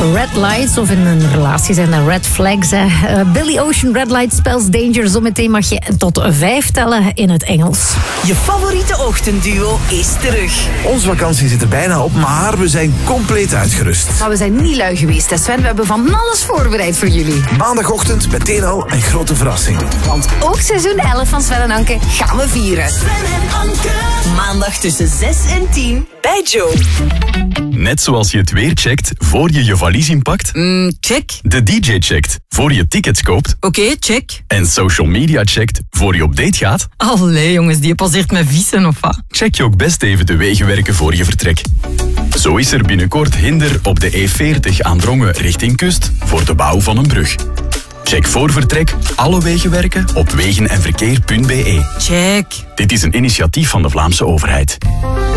Red lights, of in een relatie zijn dat red flags. Billy Ocean, Red Light Spells Danger. Zometeen mag je tot 5 tellen in het Engels. Je favoriete ochtendduo is terug. Onze vakantie zit er bijna op, maar we zijn compleet uitgerust. Maar we zijn niet lui geweest, hè Sven. We hebben van alles voorbereid voor jullie. Maandagochtend meteen al een grote verrassing. Want ook seizoen 11 van Sven en Anke gaan we vieren. Sven en Anke. Maandag tussen 6 en 10 bij Joe. Net zoals je het weer checkt voor je je valies inpakt. Check. De DJ checkt voor je tickets koopt. Oké, check. En social media checkt voor je op date gaat. Allee jongens, die passeert met vissen of wat? Check je ook best even de wegenwerken voor je vertrek. Zo is er binnenkort hinder op de E40 aan Drongen richting kust voor de bouw van een brug. Check voor vertrek alle wegenwerken op wegenenverkeer.be. Check. Dit is een initiatief van de Vlaamse overheid.